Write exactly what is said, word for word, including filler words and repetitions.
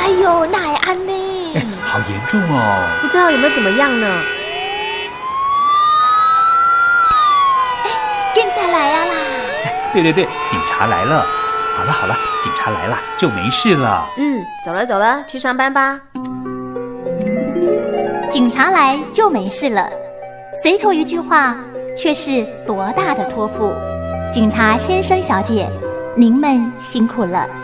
哎呦，那还安呢？ 哎，好严重哦！ 不知道有没有怎么样呢？ 哎，警察来呀啦！ 对对对，警察来了。好了好了，警察来了就没事了。 嗯，走了走了，去上班吧。 警察来就没事了，随口一句话，却是多大的托付。警察先生小姐，您们辛苦了。